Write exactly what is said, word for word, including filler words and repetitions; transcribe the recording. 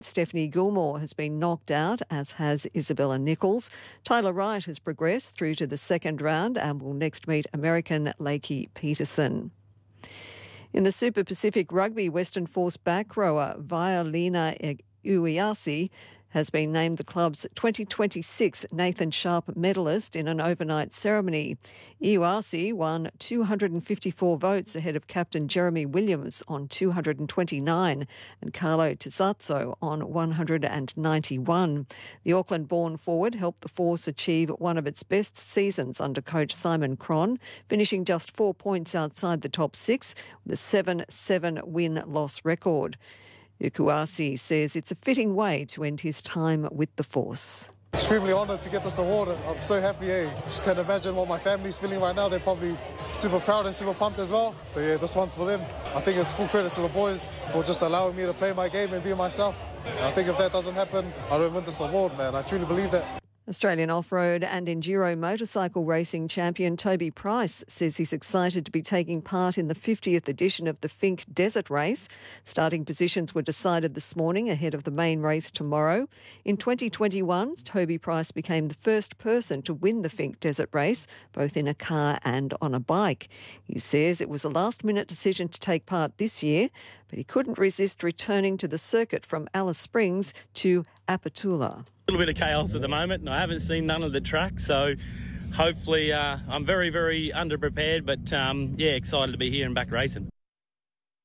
Stephanie Gilmore has been knocked out, as has Isabella Nichols. Tyler Wright has progressed through to the second round and will next meet American Lakey Peterson. In the Super Pacific Rugby, Western Force back rower Violina Uiasi has been named the club's twenty twenty-six Nathan Sharp medalist in an overnight ceremony. Iuasi won two hundred fifty-four votes ahead of captain Jeremy Williams on two hundred twenty-nine and Carlo Tisazzo on one hundred ninety-one. The Auckland-born forward helped the Force achieve one of its best seasons under coach Simon Cron, finishing just four points outside the top six with a seven seven win-loss record. Ukuasi says it's a fitting way to end his time with the Force. Extremely honoured to get this award. I'm so happy. Eh? Just can't imagine what my family's feeling right now. They're probably super proud and super pumped as well. So yeah, this one's for them. I think it's full credit to the boys for just allowing me to play my game and be myself. And I think if that doesn't happen, I don't win this award, man. I truly believe that. Australian off-road and enduro motorcycle racing champion Toby Price says he's excited to be taking part in the fiftieth edition of the Finke Desert Race. Starting positions were decided this morning ahead of the main race tomorrow. In twenty twenty-one, Toby Price became the first person to win the Finke Desert Race, both in a car and on a bike. He says it was a last-minute decision to take part this year, but he couldn't resist returning to the circuit from Alice Springs to Apatula. A little bit of chaos at the moment, and I haven't seen none of the track, so hopefully uh, I'm very, very underprepared, but um, yeah, excited to be here and back racing.